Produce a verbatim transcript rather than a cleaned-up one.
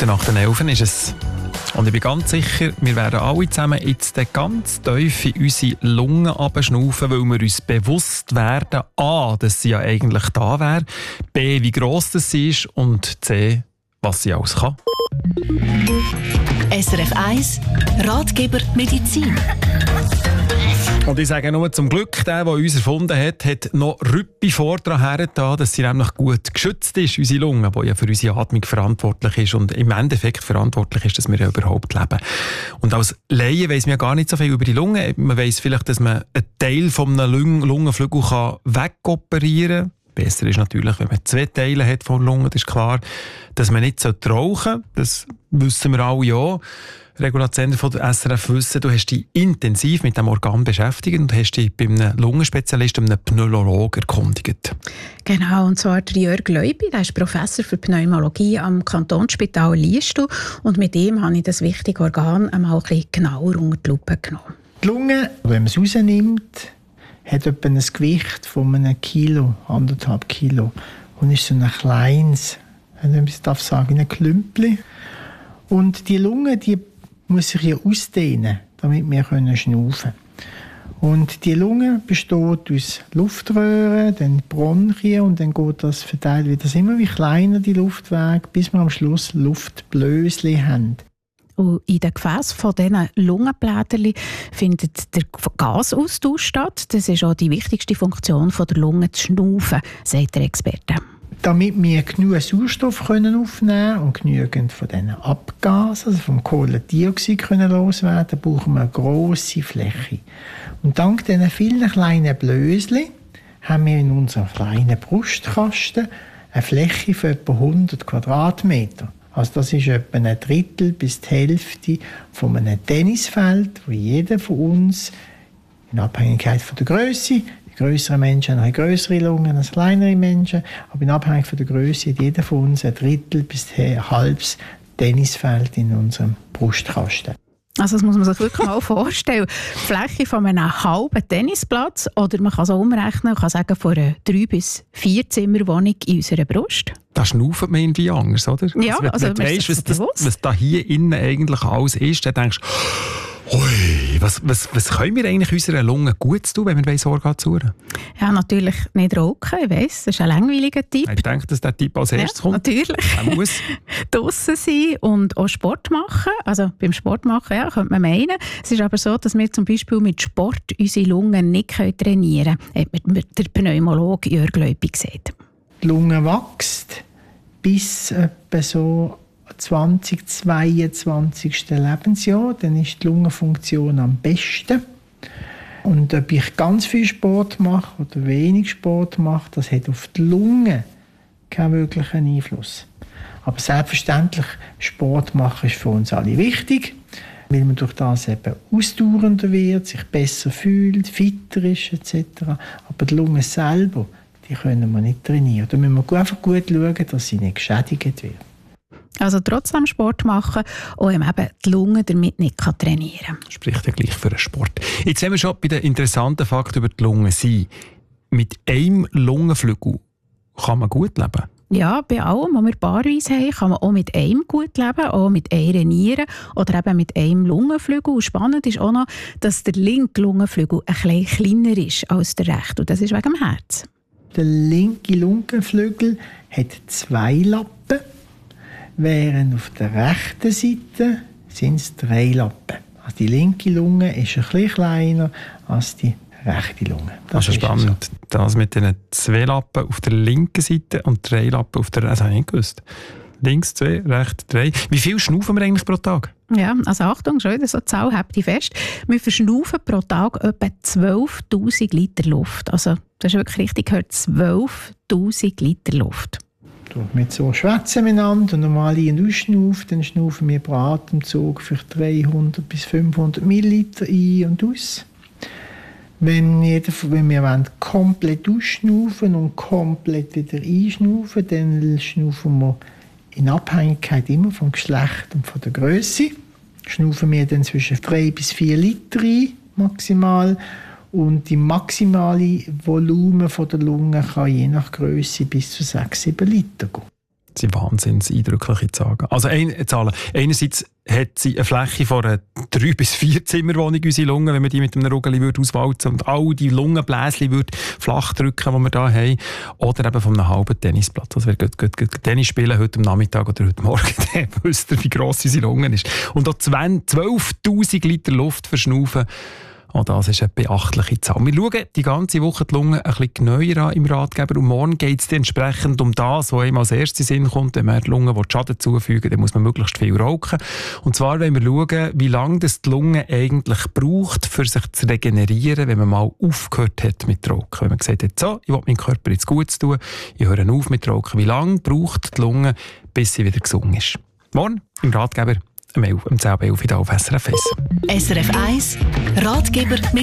Minuten nach den elf ist es. Und ich bin ganz sicher, wir werden alle zusammen jetzt ganz tief in unsere Lungen abschnaufen, weil wir uns bewusst werden, A, dass sie ja eigentlich da wäre, B, wie gross das sie ist und C, was sie alles kann. S R F eins Ratgeber Medizin. Und ich sage nur zum Glück, der, der uns erfunden hat, hat noch Rüppi vor dran hergetan, dass sie nämlich gut geschützt ist, unsere Lunge, die ja für unsere Atmung verantwortlich ist und im Endeffekt verantwortlich ist, dass wir ja überhaupt leben. Und als Laie weiss man ja gar nicht so viel über die Lunge. Man weiss vielleicht, dass man einen Teil von einem Lung- Lungenflügel kann wegoperieren kann. Besser ist natürlich, wenn man zwei Teile hat von der Lunge, das ist klar, dass man nicht rauchen sollte. Das wissen wir alle ja. Regula Zender von der S R F wissen, du hast dich intensiv mit diesem Organ beschäftigt und hast dich bei einem Lungenspezialisten, einem Pneumologen erkundigt. Genau, und zwar der Jörg Leupi, der ist Professor für Pneumologie am Kantonsspital Liestal und mit ihm habe ich das wichtige Organ einmal ein bisschen genauer unter die Lupe genommen. Die Lunge, wenn man es rausnimmt, hat etwa ein Gewicht von einem Kilo, anderthalb Kilo und ist so ein kleines, wenn ich das sagen, ein Klümpchen. Und die Lunge, die muss sich ja ausdehnen, damit wir schnaufen können. Und die Lunge besteht aus Luftröhren, dann Bronchien und dann geht das verteilt wieder immer wie kleiner, die Luftwege, bis wir am Schluss Luftblöschen haben. Und in den Gefäßen von diesen Lungenblättern findet der Gasaustausch statt. Das ist auch die wichtigste Funktion der Lunge, zu schnaufen, sagt der Experte. Damit wir genug Sauerstoff können aufnehmen und genügend von diesen Abgasen, also vom Kohlendioxid können loswerden, brauchen wir eine grosse Fläche. Und dank diesen vielen kleinen Blöschen haben wir in unserem kleinen Brustkasten eine Fläche von etwa hundert Quadratmeter. Also das ist etwa ein Drittel bis die Hälfte von einem Tennisfeld, wo jeder von uns in Abhängigkeit von der Größe, grössere Menschen haben grössere Lungen als kleinere Menschen, aber in Abhängigkeit von der Größe hat jeder von uns ein Drittel bis ein halbes Tennisfeld in unserem Brustkasten. Also das muss man sich wirklich mal vorstellen. Die Fläche von einem halben Tennisplatz oder man kann es auch umrechnen, kann sagen, von einer drei bis vier Zimmerwohnung in unserer Brust. Da schnauft man irgendwie anders, oder? Ja, also, wenn also du weißt, was, das, was da hier innen eigentlich alles ist, dann denkst du, ui, was, was, was können wir eigentlich unserer Lunge gut tun, wenn wir Sorge suchen? Ja, natürlich nicht rauchen, ich weiss, das ist ein langweiliger Tipp. Ich denke, dass der Tipp als erstes ja, kommt. Natürlich. Er muss. Draussen sein und auch Sport machen. Also beim Sport machen, ja, könnte man meinen. Es ist aber so, dass wir zum Beispiel mit Sport unsere Lungen nicht trainieren können, hat der Pneumologe Jörg Leupi gesagt. Die Lunge wächst bis etwa so zwanzig, zweiundzwanzig. Lebensjahr, dann ist die Lungenfunktion am besten. Und ob ich ganz viel Sport mache oder wenig Sport mache, das hat auf die Lunge keinen wirklichen Einfluss. Aber selbstverständlich, Sport machen ist für uns alle wichtig, weil man durch das eben ausdauernder wird, sich besser fühlt, fitter ist et cetera. Aber die Lunge selber, die können wir nicht trainieren. Da müssen wir einfach gut schauen, dass sie nicht geschädigt wird. Also trotzdem Sport machen und eben die Lunge damit nicht trainieren kann. Spricht ja gleich für den Sport. Jetzt sind wir schon bei den interessanten Fakten über die Lunge sein. Mit einem Lungenflügel kann man gut leben? Ja, bei allem, was wir paarweise haben, kann man auch mit einem gut leben, auch mit einer Niere oder eben mit einem Lungenflügel. Und spannend ist auch noch, dass der linke Lungenflügel ein bisschen kleiner ist als der rechte. Und das ist wegen dem Herz. Der linke Lungenflügel hat zwei Lappen, während auf der rechten Seite sind es drei Lappen. Also die linke Lunge ist ein bisschen kleiner als die rechte Lunge. Das, das ist spannend. So. Das mit den zwei Lappen auf der linken Seite und drei Lappen auf der rechten Seite. Das habe ich nicht gewusst. Links zwei, rechts drei. Wie viel schnaufen wir eigentlich pro Tag? Ja, also Achtung, schon wieder so eine Zahl, habt ihr fest. Wir verschnaufen pro Tag etwa zwölftausend Liter Luft. Also das ist wirklich richtig gehört, zwölftausend Liter Luft. Mit so schwätzen miteinander und normal ein- und ausschnaufen, dann schnaufen wir pro Atemzug für dreihundert bis fünfhundert Milliliter ein und aus. Wenn, jeder, wenn wir wollen, komplett ausschnaufen und komplett wieder einschnaufen, dann schnaufen wir in Abhängigkeit immer vom Geschlecht und von der Größe. Schnaufen wir dann zwischen drei bis vier Liter ein, maximal. Und die maximale Volumen von der Lunge kann je nach Größe bis zu sechs bis sieben Liter gehen. Das sind wahnsinns eindrückliche Zahlen. Also ein, Zahlen. Einerseits hat sie eine Fläche von einer drei bis vier Zimmerwohnung, unsere Lunge, wenn man die mit einem Rugeli würde auswalzen und all die Lungenbläschen würde flach drücken, die wir hier haben. Oder eben von einem halben Tennisplatz. Also wer geht, geht, geht Tennis spielen heute am Nachmittag oder heute Morgen, der wüsste, wie gross unsere Lunge ist. Und auch zwölftausend Liter Luft verschnaufen. Oh, das ist eine beachtliche Zahl. Wir schauen die ganze Woche die Lunge ein bisschen genauer an im Ratgeber und morgen geht es entsprechend um das, was einem als erstes in den Sinn kommt. Wenn man die Lunge Schaden zufügen will, dann muss man möglichst viel rauchen. Und zwar wollen wir schauen, wie lange das die Lunge eigentlich braucht, für sich zu regenerieren, wenn man mal aufgehört hat mit Rauchen. Wenn man gesagt hat, so, ich will meinem Körper jetzt Gutes tun, ich höre auf mit Rauchen. Wie lange braucht die Lunge, bis sie wieder gesund ist? Morgen im Ratgeber um zehn Uhr elf hier auf S R F eins. S R F eins Ratgeber mit